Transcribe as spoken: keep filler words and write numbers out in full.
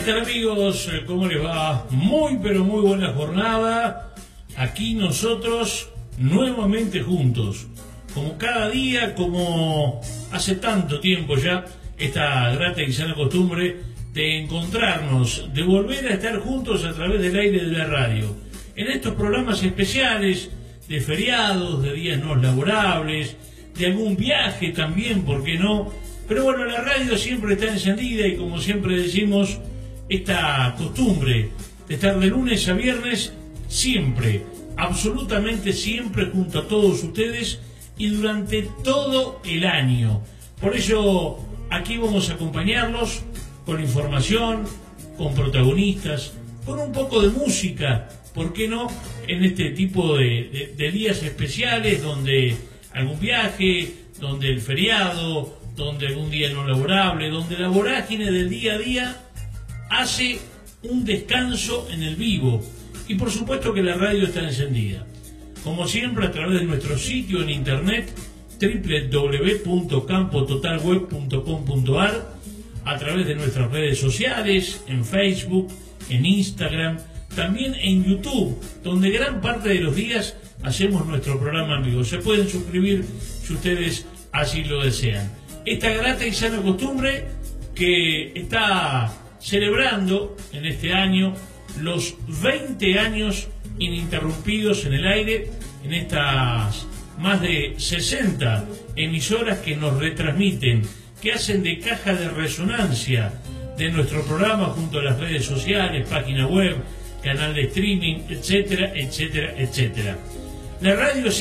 tal, amigos? ¿Cómo les va? Muy pero muy buena jornada. Aquí nosotros nuevamente juntos, como cada día, como hace tanto tiempo ya, esta grata y sana costumbre de encontrarnos, de volver a estar juntos a través del aire de la radio, en estos programas especiales de feriados, de días no laborables, de algún viaje también, ¿por qué no? Pero bueno, la radio siempre está encendida y, como siempre decimos, esta costumbre de estar de lunes a viernes siempre, absolutamente siempre, junto a todos ustedes y durante todo el año. Por ello, aquí vamos a acompañarlos con información, con protagonistas, con un poco de música, ¿por qué no? En este tipo de, de, de días especiales donde algún viaje, donde el feriado, donde algún día no laborable, donde la vorágine del día a día hace un descanso en el vivo. Y por supuesto que la radio está encendida, como siempre, a través de nuestro sitio en internet doble u doble u doble u punto campo total web punto com punto a r, a través de nuestras redes sociales, en Facebook, en Instagram, también en YouTube, donde gran parte de los días hacemos nuestro programa en vivo. Se pueden suscribir si ustedes así lo desean. Esta grata y sana costumbre que está celebrando en este año los veinte años ininterrumpidos en el aire, en estas más de sesenta emisoras que nos retransmiten, que hacen de caja de resonancia de nuestro programa junto a las redes sociales, página web, canal de streaming, etcétera, etcétera, etcétera. La radio